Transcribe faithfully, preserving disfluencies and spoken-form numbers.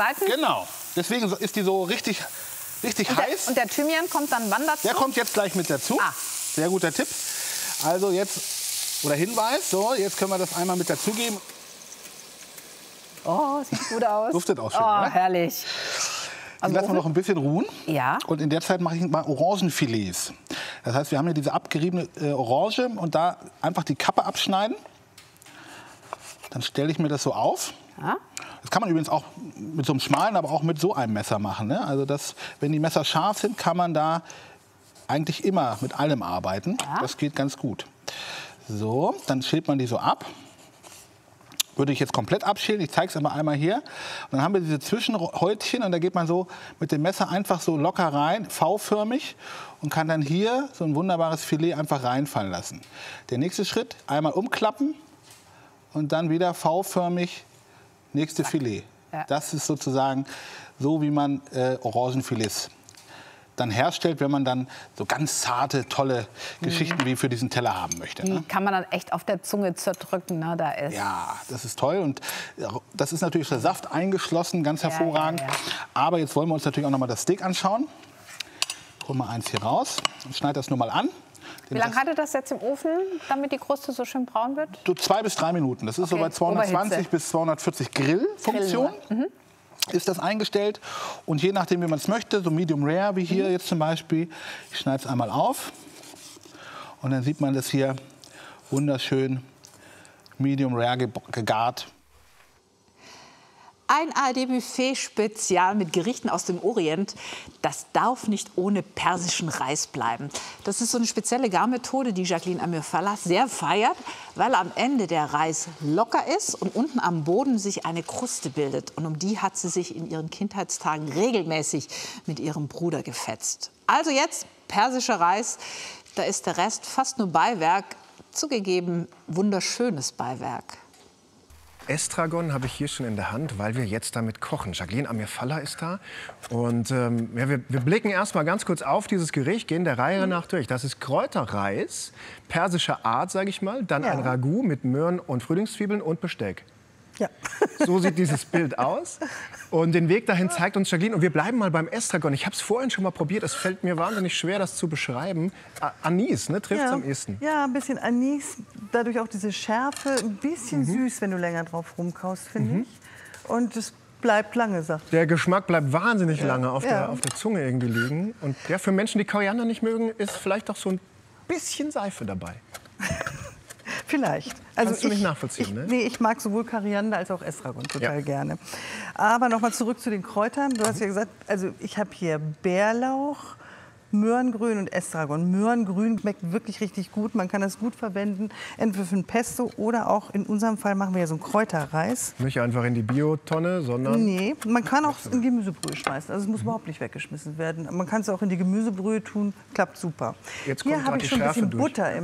Seiten? Genau. Deswegen ist die so richtig, richtig und der, heiß. Und der Thymian kommt dann wann dazu? Der kommt jetzt gleich mit dazu. Ah. Sehr guter Tipp. Also jetzt, oder Hinweis, so, jetzt können wir das einmal mit dazugeben. Oh, sieht gut aus. Duftet auch schön, Oh, oder? herrlich. Die lassen wir noch ein bisschen ruhen. Ja. Und in der Zeit mache ich mal Orangenfilets. Das heißt, wir haben hier diese abgeriebene äh, Orange und da einfach die Kappe abschneiden. Dann stelle ich mir das so auf. Ja. Das kann man übrigens auch mit so einem schmalen, aber auch mit so einem Messer machen. Ne? Also das, wenn die Messer scharf sind, kann man da eigentlich immer mit allem arbeiten. Ja. Das geht ganz gut. So, dann schält man die so ab. Würde ich jetzt komplett abschälen. Ich zeige es aber einmal hier. Und dann haben wir diese Zwischenhäutchen und da geht man so mit dem Messer einfach so locker rein, V-förmig, und kann dann hier so ein wunderbares Filet einfach reinfallen lassen. Der nächste Schritt, einmal umklappen und dann wieder V-förmig nächste Filet. Ja. Das ist sozusagen so, wie man äh, Orangenfilets dann herstellt, wenn man dann so ganz zarte, tolle Geschichten wie für diesen Teller haben möchte. Die Ne? kann man dann echt auf der Zunge zerdrücken. Ne? Da ist Ja, das ist toll und das ist natürlich der Saft eingeschlossen, ganz hervorragend. Ja, ja, ja. Aber jetzt wollen wir uns natürlich auch noch mal das Steak anschauen. Hol mal eins hier raus und schneide das nur mal an. Wie lange hatte das jetzt im Ofen, damit die Kruste so schön braun wird? So zwei bis drei Minuten. Das ist so Okay, bei zweihundertzwanzig Oberhitze. bis zweihundertvierzig Grillfunktion. Grill nur. Mhm. Ist das eingestellt und je nachdem, wie man es möchte, so Medium Rare wie hier mhm. jetzt zum Beispiel, ich schneide es einmal auf und dann sieht man das hier wunderschön Medium Rare ge gegart. Ein A R D-Buffet-Spezial mit Gerichten aus dem Orient, das darf nicht ohne persischen Reis bleiben. Das ist so eine spezielle Garmethode, die Jacqueline Amir Fallah sehr feiert, weil am Ende der Reis locker ist und unten am Boden sich eine Kruste bildet. Und um die hat sie sich in ihren Kindheitstagen regelmäßig mit ihrem Bruder gefetzt. Also jetzt persischer Reis, da ist der Rest fast nur Beiwerk, zugegeben wunderschönes Beiwerk. Estragon habe ich hier schon in der Hand, weil wir jetzt damit kochen. Jacqueline Amir Fallah ist da. Und ähm, ja, wir, wir blicken erst mal ganz kurz auf dieses Gericht, gehen der Reihe nach durch. Das ist Kräuterreis, persischer Art, sage ich mal. Dann Ja. ein Ragout mit Möhren und Frühlingszwiebeln und Besteck. Ja. So sieht dieses Bild aus. Und den Weg dahin zeigt uns Jacqueline. Und wir bleiben mal beim Estragon. Ich habe es vorhin schon mal probiert. Es fällt mir wahnsinnig schwer, das zu beschreiben. A Anis, ne, trifft es Ja. am ehesten. Ja, ein bisschen Anis, dadurch auch diese Schärfe, ein bisschen süß, wenn du länger drauf rumkaust, finde ich. Und es bleibt lange, sagt Der Geschmack bleibt wahnsinnig lange auf, Ja. der, auf der Zunge irgendwie liegen. Und ja, für Menschen, die Koriander nicht mögen, ist vielleicht auch so ein bisschen Seife dabei. Vielleicht. Kannst du nicht nachvollziehen, ich, ne? Nee, ich mag sowohl Koriander als auch Estragon total Ja. gerne. Aber noch mal zurück zu den Kräutern. Du hast ja gesagt, also ich habe hier Bärlauch, Möhrengrün und Estragon. Möhrengrün schmeckt wirklich richtig gut. Man kann das gut verwenden, entweder für ein Pesto oder auch in unserem Fall machen wir ja so einen Kräuterreis. Nicht einfach in die Biotonne, sondern Nee, man kann auch in Gemüsebrühe schmeißen. Also es muss überhaupt nicht weggeschmissen werden. Man kann es auch in die Gemüsebrühe tun, klappt super. Jetzt kommt Hier habe grad ich die schon ein Schärfe bisschen durch. Butter im